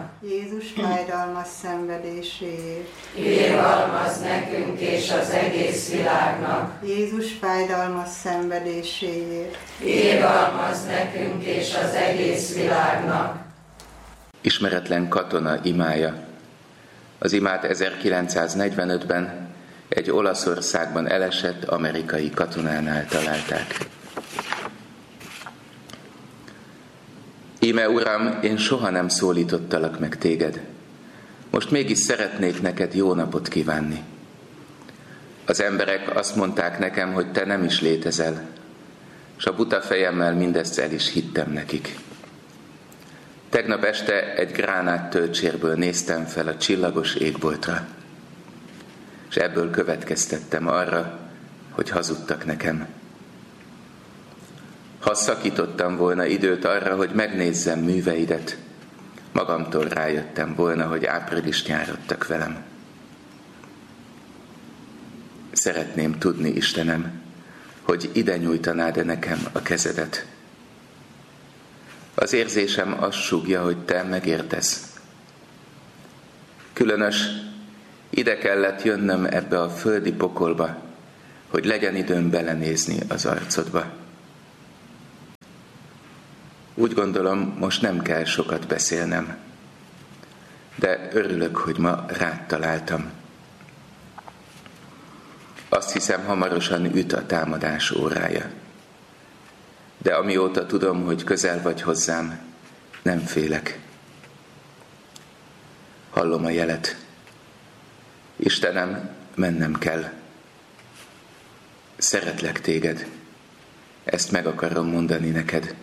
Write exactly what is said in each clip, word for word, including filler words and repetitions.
Jézus fájdalmas szenvedéséért. Irgalmazz nekünk és az egész világnak. Jézus fájdalmas szenvedéséért. Irgalmazz nekünk és az egész világnak. Ismeretlen katona imája. Az imát ezerkilencszáznegyvenötben egy Olaszországban elesett amerikai katonánál találták. Íme Uram, én soha nem szólítottalak meg téged. Most mégis szeretnék neked jó napot kívánni. Az emberek azt mondták nekem, hogy te nem is létezel, s a buta fejemmel mindezt el is hittem nekik. Tegnap este egy gránát tölcsérből néztem fel a csillagos égboltra, és ebből következtettem arra, hogy hazudtak nekem. Ha szakítottam volna időt arra, hogy megnézzem műveidet, magamtól rájöttem volna, hogy áprilist nyárodtak velem. Szeretném tudni, Istenem, hogy ide nyújtanád-e nekem a kezedet. Az érzésem azt súgja, hogy te megértesz. Különös, ide kellett jönnöm ebbe a földi pokolba, hogy legyen időm belenézni az arcodba. Úgy gondolom, most nem kell sokat beszélnem, de örülök, hogy ma rád találtam. Azt hiszem, hamarosan üt a támadás órája. De amióta tudom, hogy közel vagy hozzám, nem félek. Hallom a jelet. Istenem, mennem kell. Szeretlek téged. Ezt meg akarom mondani neked.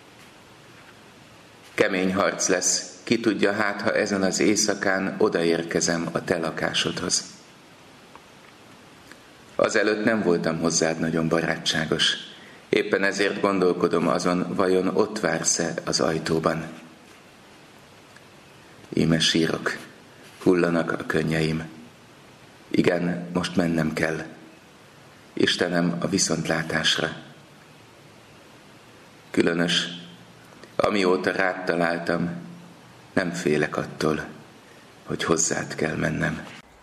Kemény harc lesz, ki tudja hát, ha ezen az éjszakán odaérkezem a te lakásodhoz. Azelőtt nem voltam hozzád nagyon barátságos. Éppen ezért gondolkodom azon, vajon ott vársz-e az ajtóban. Íme sírok, hullanak a könnyeim. Igen, most mennem kell. Istenem, a viszontlátásra. Különös, amióta rád találtam, nem félek attól, hogy hozzád kell mennem.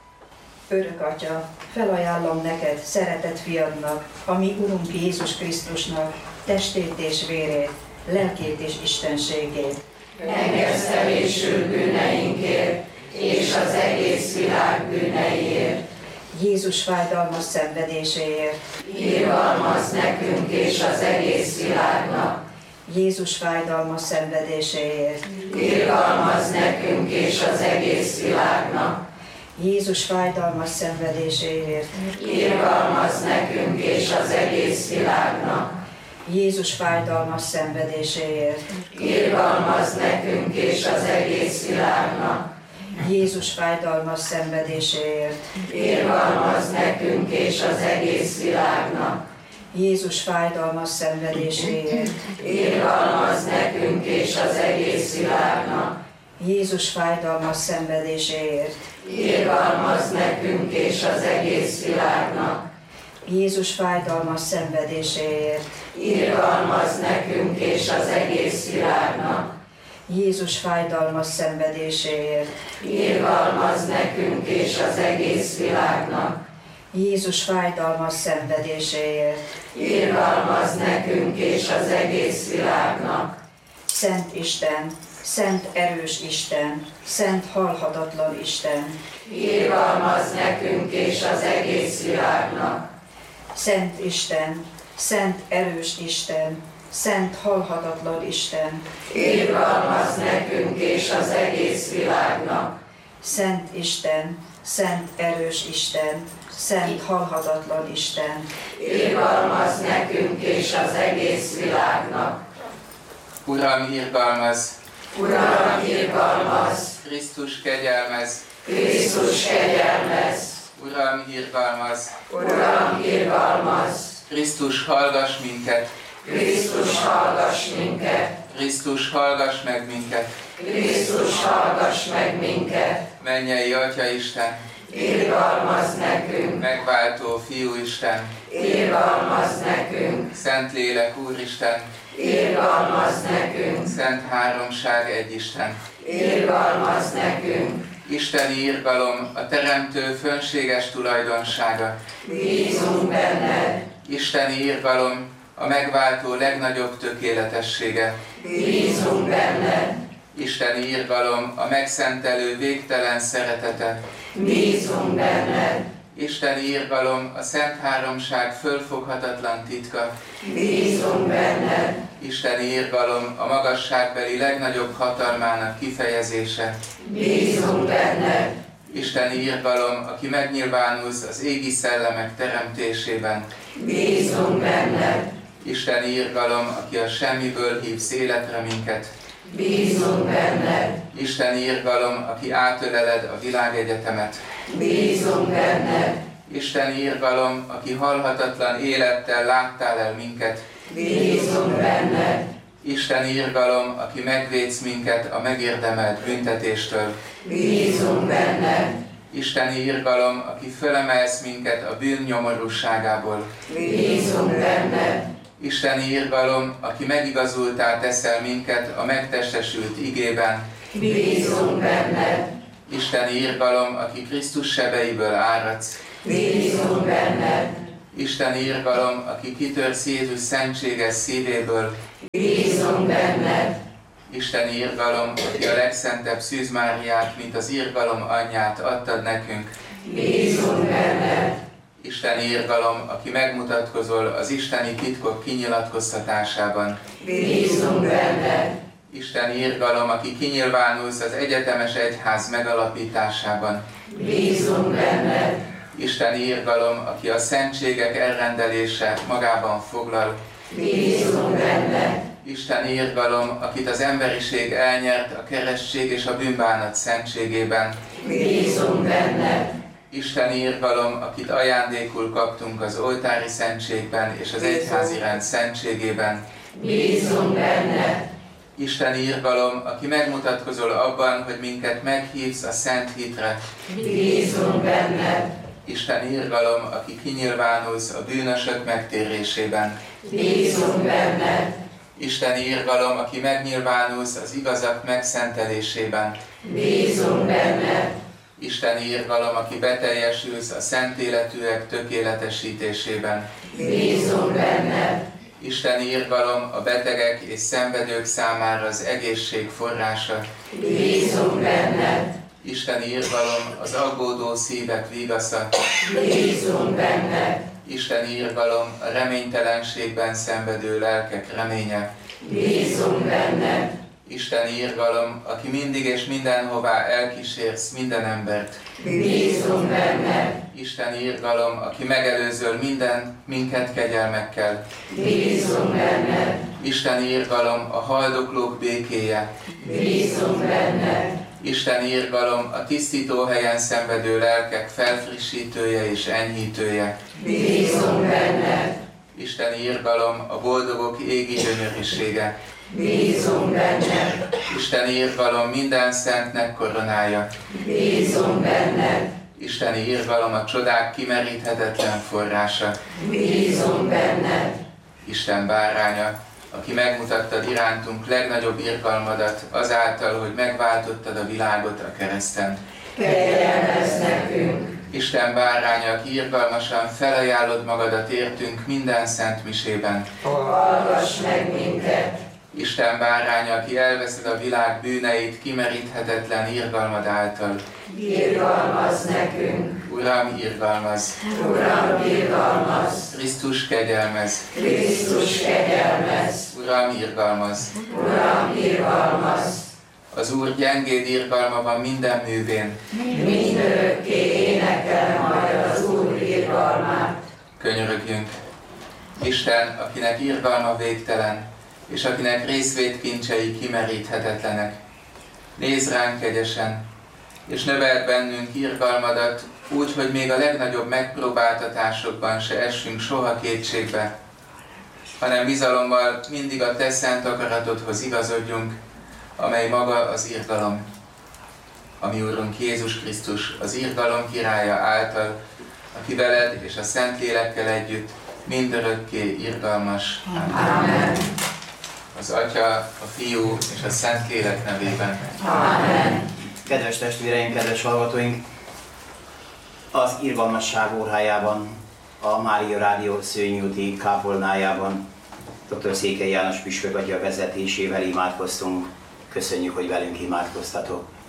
Örök Atya, felajánlom neked, szeretett fiadnak, a mi Urunk Jézus Krisztusnak, testét és vérét, lelkét és istenségét. Engesztelésül bűneinkért, és az egész világ bűneiért. Jézus fájdalmas szenvedéséért. Irgalmazz nekünk és az egész világnak. Jézus fájdalmas szenvedéséért. Irgalmazz nekünk és az egész világnak. Jézus fájdalmas szenvedéséért. Irgalmazz nekünk és az egész világnak. Jézus fájdalmas szenvedéséért. Irgalmazz nekünk és az egész világnak. Jézus fájdalmas szenvedéséért. Irgalmazz nekünk és az egész világnak. Jézus fájdalmas szenvedéséért. Irgalmazz nekünk és az egész világnak. Jézus fájdalmas szenvedéséért. Irgalmazz nekünk és az egész világnak. Jézus fájdalmas szenvedéséért. Irgalmazz nekünk és az egész világnak. Jézus fájdalmas szenvedéséért. Irgalmazz nekünk és az egész világnak. Jézus fájdalmas szenvedéséért. Irgalmazz nekünk és az egész világnak. Szent Isten, szent erős Isten, szent halhatatlan Isten. Irgalmazz nekünk és az egész világnak. Szent Isten, szent erős Isten, szent halhatatlan Isten. Irgalmazz nekünk és az egész világnak. Szent Isten, szent erős Isten, szent halhatatlan Isten. Irgalmazz nekünk és az egész világnak. Uram, irgalmazz! Uram, irgalmazz! Krisztus, kegyelmezz! Krisztus, kegyelmezz! Uram, irgalmazz! Uram, irgalmazz! Krisztus, hallgass minket! Krisztus, hallgass minket! Krisztus, hallgass meg minket! Krisztus, hallgass meg minket! Mennyei Atya Isten! Irgalmazz nekünk! Megváltó Fiú Isten! Irgalmazz nekünk! Szentlélek Úristen! Irgalmazz nekünk! Szent Háromság egy Isten! irgalmazz nekünk. Isteni irgalom, a Teremtő fönséges tulajdonsága. Bízunk benned. Isteni irgalom, a megváltó legnagyobb tökéletessége. Bízunk benned. Isteni irgalom, a megszentelő végtelen szeretete. Bízunk benned. Isteni irgalom, a Szent Háromság fölfoghatatlan titka. Bízunk benned. Isteni irgalom, a magasságbeli legnagyobb hatalmának kifejezése. Bízunk benned. Isteni irgalom, aki megnyilvánulsz az égi szellemek teremtésében. Bízunk benned. Isteni irgalom, aki a semmiből hívsz életre minket. Bízunk benned. Isteni irgalom, aki átöleled a világegyetemet. Bízunk benned. Isteni irgalom, aki halhatatlan élettel láttál el minket. Bízunk benned. Isteni irgalom, aki megvédsz minket a megérdemelt büntetéstől. Bízunk benned. Isteni irgalom, aki fölemelsz minket a bűn nyomorúságából. Bízunk benned. Isteni irgalom, aki megigazultá teszel minket a megtestesült igében. Bízunk benned. Isteni irgalom, aki Krisztus sebeiből áradsz. Bízunk benned. Isteni irgalom, aki kitörsz Jézus szentséges szívéből. Bízunk benned. Isteni irgalom, aki a legszentebb Szűz Máriát, mint az irgalom anyját adtad nekünk. Bízunk benned. Isteni irgalom, aki megmutatkozol az isteni titkok kinyilatkoztatásában. Bízunk benned. Isteni irgalom, aki kinyilvánulsz az egyetemes egyház megalapításában. Bízunk benned. Isteni irgalom, aki a szentségek elrendelése magában foglal. Bízunk benned. Isteni irgalom, akit az emberiség elnyert a keresztség és a bűnbánat szentségében. Bízunk benned. Isteni irgalom, akit ajándékul kaptunk az oltári szentségben és az egyházi rend szentségében. Bízunk benned. Isteni irgalom, aki megmutatkozol abban, hogy minket meghívsz a szent hitre. Bízunk benned. Isteni irgalom, aki kinyilvánulsz a bűnösök megtérésében. Bízunk benned. Isteni irgalom, aki megnyilvánulsz az igazak megszentelésében. Bízunk benned. Isteni irgalom, aki beteljesülsz a szent életűek tökéletesítésében. Bízunk benned. Isteni irgalom, a betegek és szenvedők számára az egészség forrása. Bízunk benned. Isteni irgalom, az aggódó szívek vigasza. Bízunk benned. Isteni irgalom, a reménytelenségben szenvedő lelkek reménye. Bízunk benned. Isteni irgalom, aki mindig és mindenhová elkísérsz minden embert. Bízunk benned. Isteni irgalom, aki megelőzöl minden minket kegyelmekkel. Bízunk benned. Isteni irgalom, a haldoklók békéje. Bízunk benned. Isteni irgalom, a tisztító helyen szenvedő lelkek felfrissítője és enyhítője. Bízunk benned. Isteni irgalom, a boldogok égi gyönyörűsége. Bízunk benned. Isteni irgalom, minden szentnek koronája. Bízunk benned. Isteni irgalom, a csodák kimeríthetetlen forrása. Bízunk benned. Isten báránya, aki megmutattad irántunk legnagyobb irgalmadat azáltal, hogy megváltottad a világot a kereszten. Kegyelmezz nekünk. Isten báránya, aki irgalmasan felajánlod magadat értünk minden szent misében. Hallgass meg minket. Isten báránya, aki elveszed a világ bűneit kimeríthetetlen irgalmad által. Irgalmazz nekünk. Uram, irgalmazz! Uram, irgalmazz. Krisztus, kegyelmez! Krisztus, kegyelmezz. Uram, irgalmaz! Uram, irgalmazz. Az Úr gyengéd irgalma van minden művén. Mindörökké énekel majd az Úr irgalmát. Könyörögjünk! Isten, akinek irgalma végtelen, és akinek részvétkincsei kimeríthetetlenek. Nézz ránk kegyesen, és növeld bennünk irgalmadat, úgy, hogy még a legnagyobb megpróbáltatásokban se essünk soha kétségbe, hanem bizalommal mindig a te szent akaratodhoz igazodjunk, amely maga az irgalom. A mi Úrunk Jézus Krisztus, az irgalom királya által, aki veled és a Szentlélekkel együtt mindörökké irgalmas. Amen. Az Atya, a Fiú és a Szentlélek nevében. Amen. Kedves testvéreim, kedves hallgatóink! Az Irgalmasság órájában, a Mária Rádió Szőnyi úti kápolnájában dr. Székely János püspök atya vezetésével imádkoztunk. Köszönjük, hogy velünk imádkoztatok.